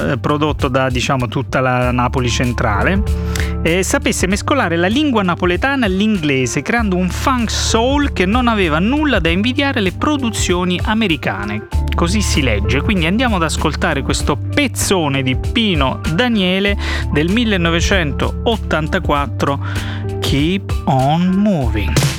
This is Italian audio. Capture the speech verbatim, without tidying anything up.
eh, prodotto da diciamo tutta la Napoli centrale, eh, sapesse mescolare la lingua napoletana all'inglese, creando un funk soul che non aveva nulla da invidiare alle produzioni americane. Così si legge, quindi andiamo ad ascoltare questo pezzone di Pino Daniele del millenovecentottantaquattro, Keep on Moving.